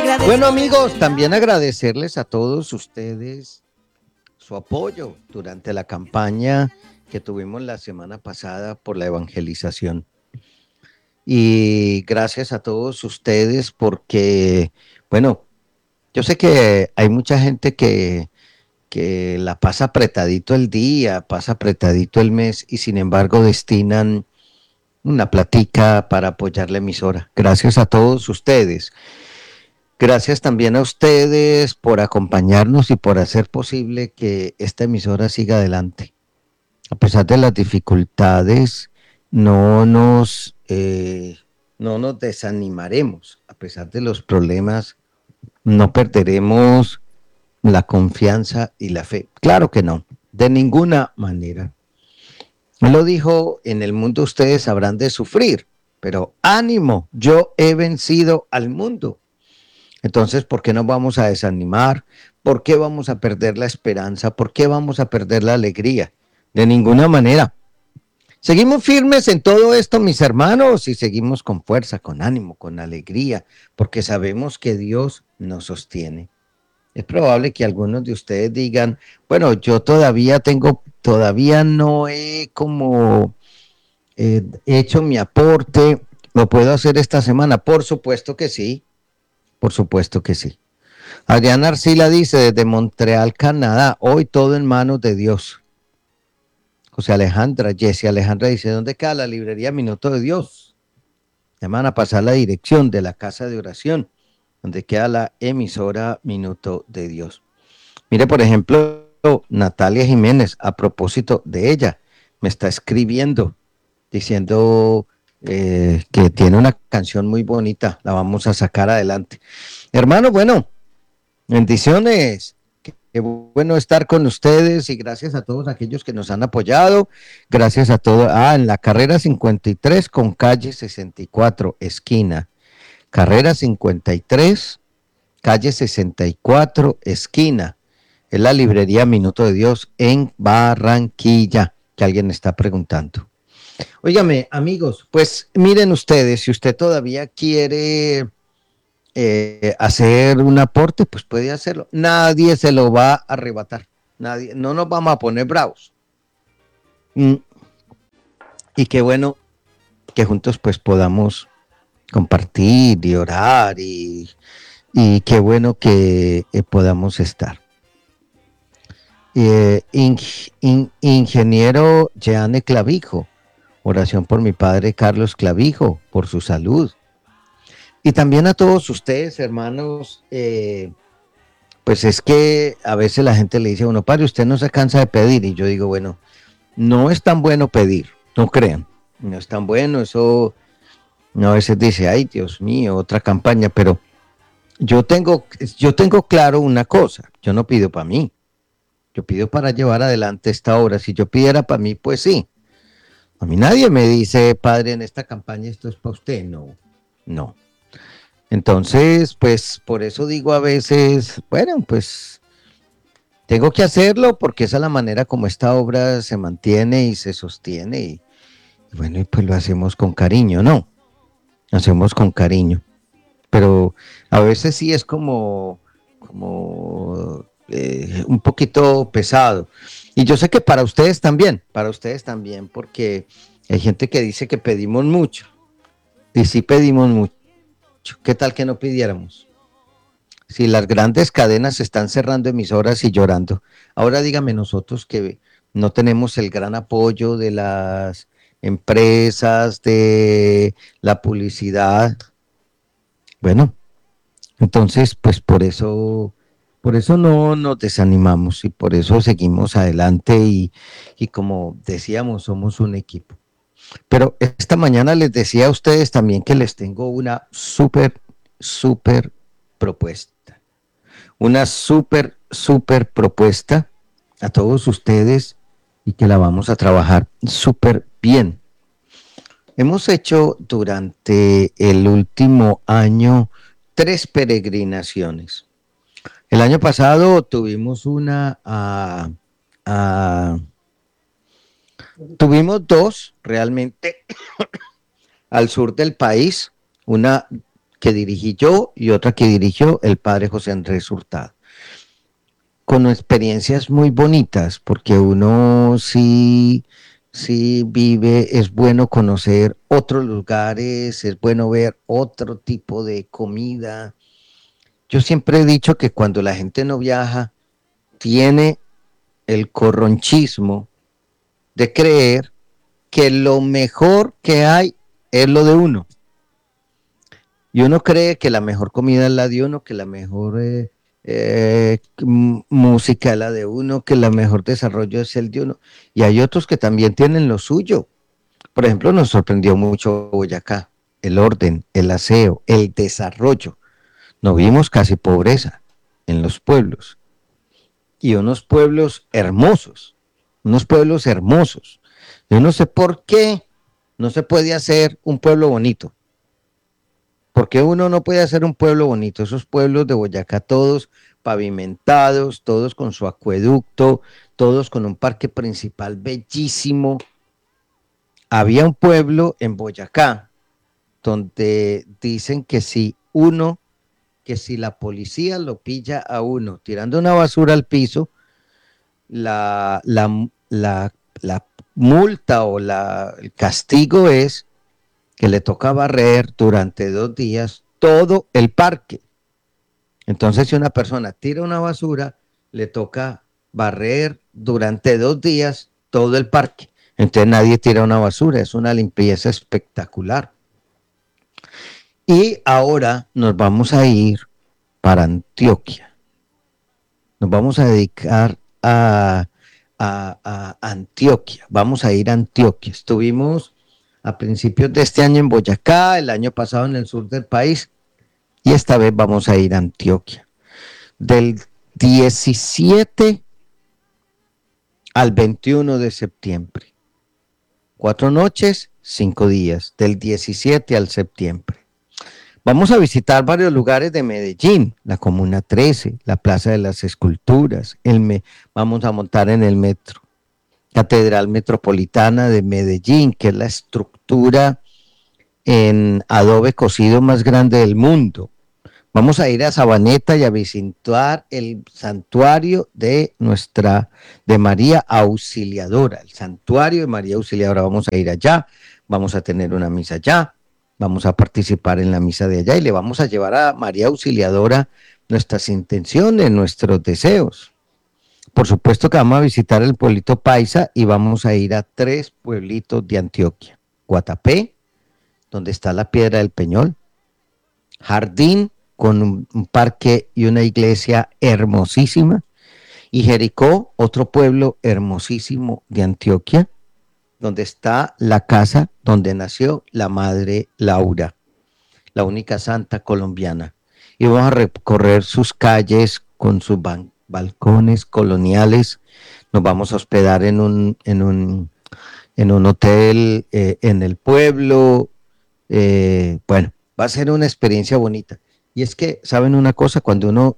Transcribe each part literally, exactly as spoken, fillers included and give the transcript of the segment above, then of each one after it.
Bueno, amigos, también agradecerles a todos ustedes su apoyo durante la campaña que tuvimos la semana pasada por la evangelización. Y gracias a todos ustedes porque, bueno, yo sé que hay mucha gente que, que la pasa apretadito el día, pasa apretadito el mes y sin embargo destinan una platica para apoyar la emisora. Gracias a todos ustedes. Gracias también a ustedes por acompañarnos y por hacer posible que esta emisora siga adelante. A pesar de las dificultades, no nos, eh, no nos desanimaremos. A pesar de los problemas, no perderemos la confianza y la fe. Claro que no, de ninguna manera. Él lo dijo, en el mundo ustedes habrán de sufrir, pero ánimo, yo he vencido al mundo. Entonces, ¿por qué nos vamos a desanimar? ¿Por qué vamos a perder la esperanza? ¿Por qué vamos a perder la alegría? De ninguna manera. Seguimos firmes en todo esto, mis hermanos, y seguimos con fuerza, con ánimo, con alegría, porque sabemos que Dios nos sostiene. Es probable que algunos de ustedes digan, bueno, yo todavía tengo, todavía no he como eh, hecho mi aporte, ¿lo puedo hacer esta semana? Por supuesto que sí, por supuesto que sí. Adriana Arcila dice desde Montreal, Canadá, hoy todo en manos de Dios. José Alejandra, Jessie Alejandra dice, ¿dónde queda la librería Minuto de Dios? Me van a pasar la dirección de la casa de oración, donde queda la emisora Minuto de Dios. Mire, por ejemplo, Natalia Jiménez, a propósito de ella, me está escribiendo, diciendo eh, que tiene una canción muy bonita, la vamos a sacar adelante. Hermano, bueno, bendiciones. Qué bueno estar con ustedes y gracias a todos aquellos que nos han apoyado. Gracias a todos. Ah, en la carrera cincuenta y tres con calle sesenta y cuatro, esquina. Carrera cincuenta y tres, calle sesenta y cuatro, esquina. Es la librería Minuto de Dios en Barranquilla, que alguien está preguntando. Óigame, amigos, pues miren ustedes, si usted todavía quiere eh, hacer un aporte, pues puede hacerlo. Nadie se lo va a arrebatar. Nadie, no nos vamos a poner bravos. Mm, y qué bueno que juntos pues podamos compartir y orar y, y qué bueno que eh, podamos estar. Eh, ing, in, ingeniero Jeane Clavijo, oración por mi padre Carlos Clavijo, por su salud. Y también a todos ustedes, hermanos, eh, pues es que a veces la gente le dice a uno, padre, usted no se cansa de pedir. Y yo digo, bueno, no es tan bueno pedir, no crean, no es tan bueno, eso no, a veces dice, ay, Dios mío, otra campaña, pero yo tengo, yo tengo claro una cosa, yo no pido para mí, yo pido para llevar adelante esta obra. Si yo pidiera para mí, pues sí. A mí nadie me dice, padre, en esta campaña esto es para usted, no, no. Entonces, pues por eso digo a veces, bueno, pues tengo que hacerlo porque esa es la manera como esta obra se mantiene y se sostiene y, y bueno, y pues lo hacemos con cariño, ¿no? Lo hacemos con cariño. Pero a veces sí es como, como eh, un poquito pesado. Y yo sé que para ustedes también, para ustedes también, porque hay gente que dice que pedimos mucho. Y sí pedimos mucho. ¿Qué tal que no pidiéramos? Si las grandes cadenas están cerrando emisoras y llorando. Ahora dígame nosotros que no tenemos el gran apoyo de las empresas, de la publicidad. Bueno, entonces, pues por eso, por eso no nos desanimamos y por eso seguimos adelante y, y como decíamos, somos un equipo. Pero esta mañana les decía a ustedes también que les tengo una súper, súper propuesta. Una súper, súper propuesta a todos ustedes y que la vamos a trabajar súper bien. Hemos hecho durante el último año tres peregrinaciones. El año pasado tuvimos una a, a tuvimos dos realmente al sur del país, una que dirigí yo y otra que dirigió el padre José Andrés Hurtado. Con experiencias muy bonitas, porque uno sí, sí vive, es bueno conocer otros lugares, es bueno ver otro tipo de comida. Yo siempre he dicho que cuando la gente no viaja, tiene el corronchismo de creer que lo mejor que hay es lo de uno. Y uno cree que la mejor comida es la de uno, que la mejor eh, eh, música es la de uno, que el mejor desarrollo es el de uno. Y hay otros que también tienen lo suyo. Por ejemplo, nos sorprendió mucho Boyacá, el orden, el aseo, el desarrollo. No vimos casi pobreza en los pueblos. Y unos pueblos hermosos, unos pueblos hermosos. Yo no sé por qué no se puede hacer un pueblo bonito. ¿Por qué uno no puede hacer un pueblo bonito? Esos pueblos de Boyacá, todos pavimentados, todos con su acueducto, todos con un parque principal bellísimo. Había un pueblo en Boyacá donde dicen que si uno, que si la policía lo pilla a uno tirando una basura al piso, la, la, la, la multa o la, el castigo es que le toca barrer durante dos días todo el parque. Entonces, si una persona tira una basura, le toca barrer durante dos días todo el parque. Entonces nadie tira una basura, es una limpieza espectacular. Y ahora nos vamos a ir para Antioquia. Nos vamos a dedicar a, a, a Antioquia. Vamos a ir a Antioquia. Estuvimos a principios de este año en Boyacá, el año pasado en el sur del país, y esta vez vamos a ir a Antioquia. Del diecisiete al veintiuno de septiembre. Cuatro noches, cinco días, del diecisiete al septiembre. Vamos a visitar varios lugares de Medellín, la Comuna trece, la Plaza de las Esculturas, el me vamos a montar en el metro, Catedral Metropolitana de Medellín, que es la estructura en adobe cocido más grande del mundo. Vamos a ir a Sabaneta y a visitar el santuario de nuestra, de María Auxiliadora, el santuario de María Auxiliadora. Vamos a ir allá, vamos a tener una misa allá, vamos a participar en la misa de allá y le vamos a llevar a María Auxiliadora nuestras intenciones, nuestros deseos. Por supuesto que vamos a visitar el pueblito Paisa y vamos a ir a tres pueblitos de Antioquia. Guatapé, donde está la Piedra del Peñol, Jardín, con un, un parque y una iglesia hermosísima, y Jericó, otro pueblo hermosísimo de Antioquia, donde está la casa donde nació la madre Laura, la única santa colombiana. Y vamos a recorrer sus calles con sus ban balcones coloniales. Nos vamos a hospedar en un, en un, en un hotel eh, en el pueblo. Eh, bueno, va a ser una experiencia bonita. Y es que, ¿saben una cosa? Cuando uno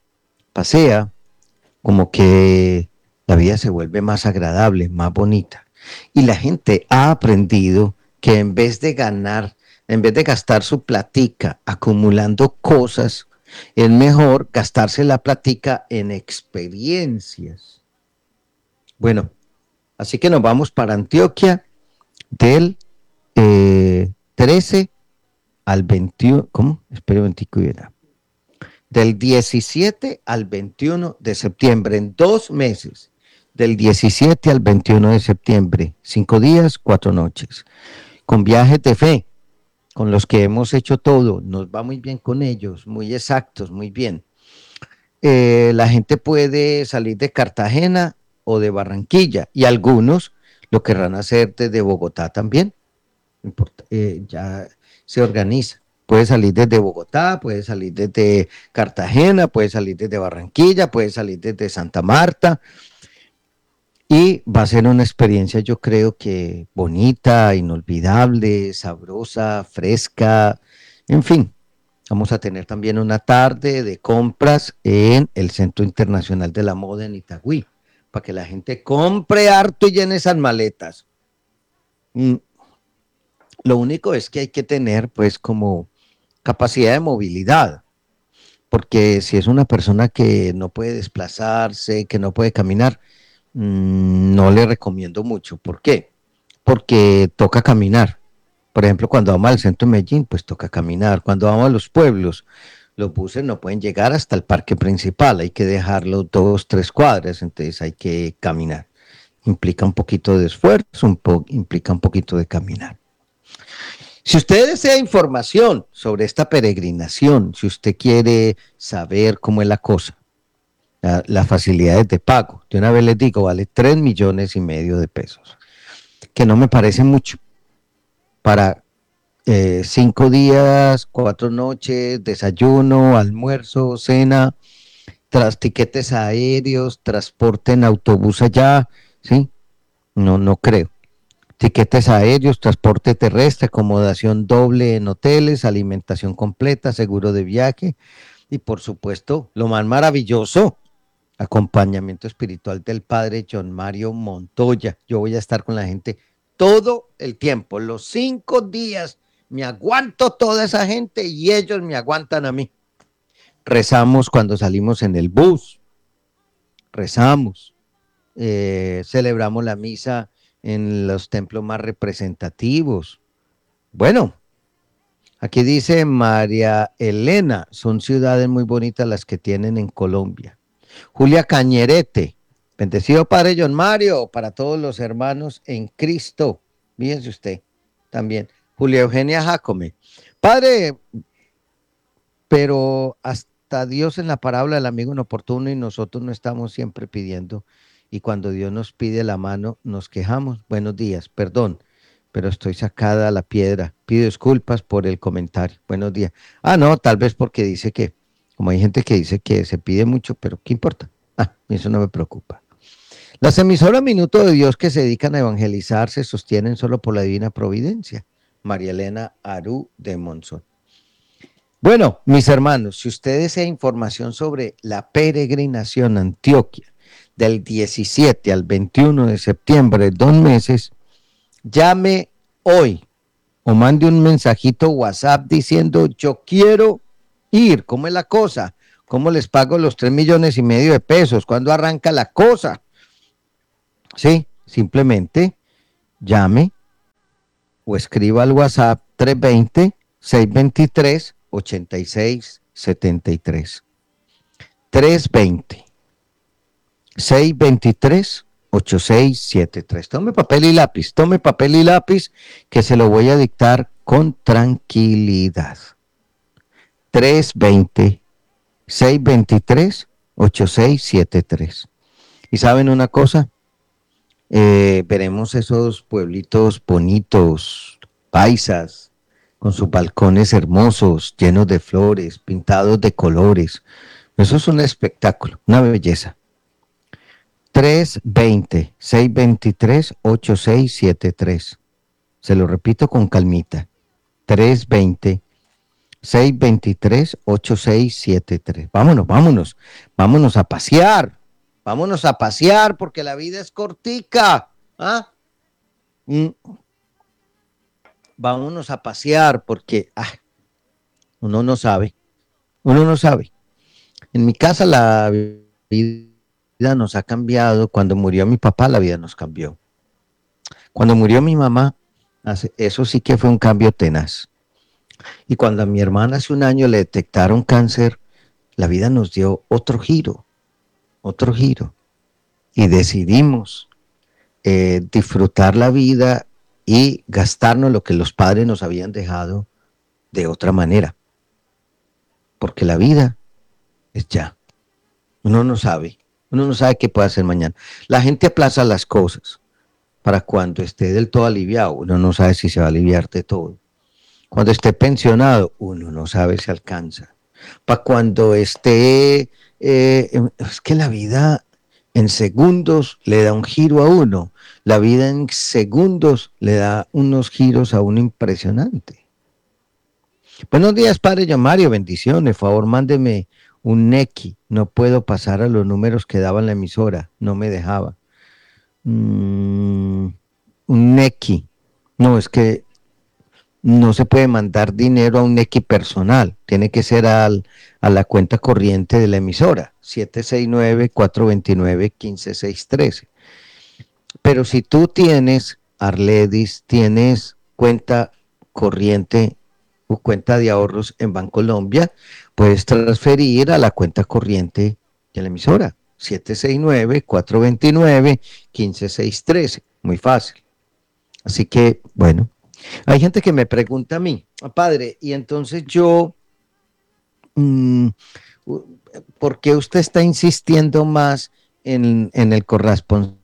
pasea, como que la vida se vuelve más agradable, más bonita. Y la gente ha aprendido que en vez de ganar, en vez de gastar su platica acumulando cosas, es mejor gastarse la platica en experiencias. Bueno, así que nos vamos para Antioquia del eh, trece al veintiuno, ¿cómo? Espero veintiuno. Del diecisiete al veintiuno de septiembre, en dos meses, del diecisiete al veintiuno de septiembre, cinco días, cuatro noches, con viajes de fe, con los que hemos hecho todo, nos va muy bien con ellos, muy exactos, muy bien. Eh, la gente puede salir de Cartagena o de Barranquilla y algunos lo querrán hacer desde Bogotá también, eh, ya se organiza. Puede salir desde Bogotá, puede salir desde Cartagena, puede salir desde Barranquilla, puede salir desde Santa Marta. Y va a ser una experiencia, yo creo que bonita, inolvidable, sabrosa, fresca, en fin. Vamos a tener también una tarde de compras en el Centro Internacional de la Moda en Itagüí, para que la gente compre harto y llene esas maletas. Mm. Lo único es que hay que tener, pues, como capacidad de movilidad, porque si es una persona que no puede desplazarse, que no puede caminar, mmm, no le recomiendo mucho. ¿Por qué? Porque toca caminar. Por ejemplo, cuando vamos al centro de Medellín, pues toca caminar. Cuando vamos a los pueblos, los buses no pueden llegar hasta el parque principal, hay que dejarlo dos, tres cuadras, entonces hay que caminar. Implica un poquito de esfuerzo, un po implica un poquito de caminar. Si usted desea información sobre esta peregrinación, si usted quiere saber cómo es la cosa, la, las facilidades de pago, de una vez les digo, vale tres millones y medio de pesos, que no me parece mucho para eh, cinco días, cuatro noches, desayuno, almuerzo, cena, tras tiquetes aéreos, transporte en autobús allá, ¿sí? No, no creo. Tiquetes aéreos, transporte terrestre, acomodación doble en hoteles, alimentación completa, seguro de viaje y por supuesto, lo más maravilloso, acompañamiento espiritual del padre John Mario Montoya. Yo voy a estar con la gente todo el tiempo, los cinco días, me aguanto toda esa gente y ellos me aguantan a mí. Rezamos cuando salimos en el bus, rezamos, eh, celebramos la misa en los templos más representativos. Bueno, aquí dice María Elena, son ciudades muy bonitas las que tienen en Colombia. Julia Cañerete, bendecido Padre John Mario, para todos los hermanos en Cristo. Fíjense usted también. Julia Eugenia Jacome. Padre, pero hasta Dios en la parábola del amigo inoportuno y nosotros no estamos siempre pidiendo. Y cuando Dios nos pide la mano, nos quejamos. Buenos días, perdón, pero estoy sacada a la piedra. Pido disculpas por el comentario. Buenos días. Ah, no, tal vez porque dice que, como hay gente que dice que se pide mucho, pero ¿qué importa? Ah, eso no me preocupa. Las emisoras Minuto de Dios que se dedican a evangelizar se sostienen solo por la divina providencia. María Elena Aru de Monzón. Bueno, mis hermanos, si usted desea información sobre la peregrinación a Antioquia del diecisiete al veintiuno de septiembre, dos meses, llame hoy o mande un mensajito WhatsApp diciendo yo quiero ir, ¿cómo es la cosa? ¿Cómo les pago los tres millones y medio de pesos? ¿Cuándo arranca la cosa? Sí, simplemente llame o escriba al WhatsApp tres dos cero, seis dos tres, ocho seis siete tres. tres dos cero, seis dos tres, ocho seis siete tres. Tome papel y lápiz, tome papel y lápiz que se lo voy a dictar con tranquilidad. tres dos cero, seis dos tres, ocho seis siete tres. ¿Y saben una cosa? Eh, veremos esos pueblitos bonitos, paisas, con sus balcones hermosos, llenos de flores, pintados de colores. Eso es un espectáculo, una belleza. tres dos cero, seis dos tres, ocho seis siete tres. Se lo repito con calmita. tres dos cero, seis dos tres, ocho seis siete tres. Vámonos, vámonos, vámonos a pasear. Vámonos a pasear porque la vida es cortica. ¿Ah? Mm. Vámonos a pasear porque ah, uno no sabe. Uno no sabe. En mi casa la vida nos ha cambiado. Cuando murió mi papá, la vida nos cambió. Cuando murió mi mamá, eso sí que fue un cambio tenaz. Y cuando a mi hermana hace un año le detectaron cáncer, la vida nos dio otro giro, otro giro. Y decidimos eh, disfrutar la vida y gastarnos lo que los padres nos habían dejado de otra manera. Porque la vida es ya. Uno no sabe. Uno no sabe qué puede hacer mañana. La gente aplaza las cosas para cuando esté del todo aliviado. Uno no sabe si se va a aliviar de todo. Cuando esté pensionado, uno no sabe si alcanza. Para cuando esté... Eh, es que la vida en segundos le da un giro a uno. La vida en segundos le da unos giros a uno impresionante. Buenos días, Padre John Mario. Bendiciones. Por favor, mándeme un Neki. No puedo pasar a los números que daba en la emisora. No me dejaba. Mm, un Neki. No, es que no se puede mandar dinero a un X personal, tiene que ser al, a la cuenta corriente de la emisora, siete seis nueve, cuatro dos nueve, uno cinco seis tres. Pero si tú tienes, Arledis, tienes cuenta corriente o cuenta de ahorros en Bancolombia, puedes transferir a la cuenta corriente de la emisora, siete seis nueve, cuatro dos nueve, uno cinco seis tres. Muy fácil. Así que, bueno, hay gente que me pregunta a mí, padre, y entonces yo, mmm, ¿por qué usted está insistiendo más en, en el corresponsal